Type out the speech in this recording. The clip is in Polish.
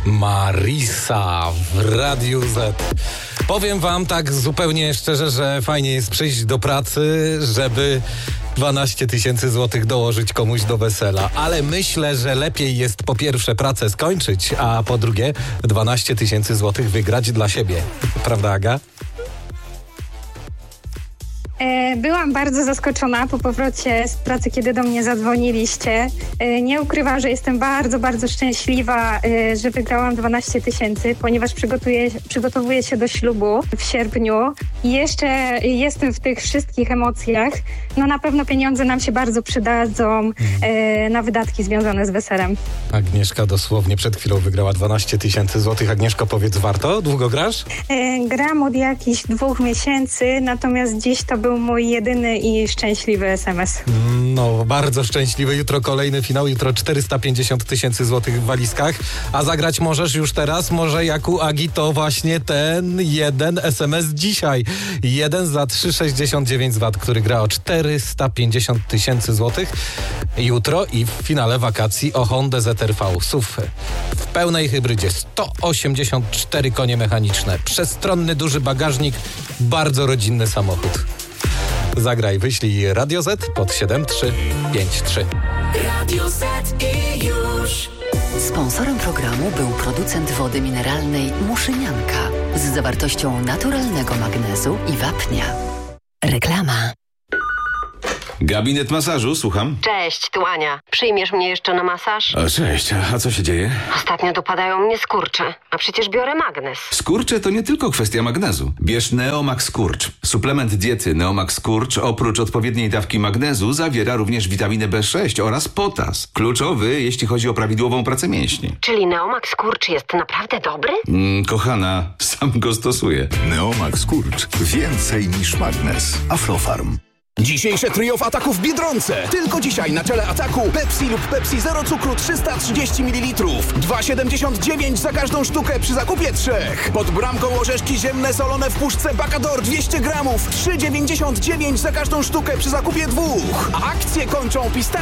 Marisa w Radiu Z. Powiem wam tak zupełnie szczerze, że fajnie jest przyjść do pracy, żeby 12 000 złotych dołożyć komuś do wesela. Ale myślę, że lepiej jest po pierwsze pracę skończyć, a po drugie 12 000 złotych wygrać dla siebie. Prawda, Aga? Byłam bardzo zaskoczona po powrocie z pracy, kiedy do mnie zadzwoniliście. Nie ukrywam, że jestem bardzo, bardzo szczęśliwa, że wygrałam 12 000, ponieważ przygotowuję się do ślubu w sierpniu i jeszcze jestem w tych wszystkich emocjach. No na pewno pieniądze nam się bardzo przydadzą na wydatki związane z weselem. Agnieszka dosłownie przed chwilą wygrała 12 000 złotych. Agnieszko, powiedz, warto? Długo grasz? Gram od jakichś 2 miesięcy, natomiast dziś to był mój jedyny i szczęśliwy SMS. No, bardzo szczęśliwy. Jutro kolejny finał, jutro 450 000 złotych w walizkach, a zagrać możesz już teraz, może jak u Agi, to właśnie ten jeden SMS dzisiaj. Jeden za 3,69 VAT, który gra o 450 000 złotych jutro i w finale wakacji o Hondę ZR-V SUV w pełnej hybrydzie, 184 konie mechaniczne, przestronny duży bagażnik, bardzo rodzinny samochód. Zagraj, wyślij Radio Z pod 7353. Radio Z i już. Sponsorem programu był producent wody mineralnej Muszynianka z zawartością naturalnego magnezu i wapnia. Reklama. Gabinet masażu, słucham. Cześć, tu Ania. Przyjmiesz mnie jeszcze na masaż? O, cześć, a co się dzieje? Ostatnio dopadają mnie skurcze, a przecież biorę magnes. Skurcze to nie tylko kwestia magnezu. Bierz Neomax Skurcz. Suplement diety Neomax Skurcz oprócz odpowiedniej dawki magnezu zawiera również witaminę B6 oraz potas. Kluczowy, jeśli chodzi o prawidłową pracę mięśni. Czyli Neomax Skurcz jest naprawdę dobry? Kochana, sam go stosuję. Neomax Skurcz. Więcej niż magnes. Aflofarm. Dzisiejsze trio w Ataku w Biedronce. Tylko dzisiaj na czele Ataku Pepsi lub Pepsi Zero cukru 330 ml. 2,79 za każdą sztukę przy zakupie 3. Pod bramką orzeszki ziemne solone w puszce Bacador 200 gramów. 3,99 za każdą sztukę przy zakupie 2. A akcje kończą pistacje.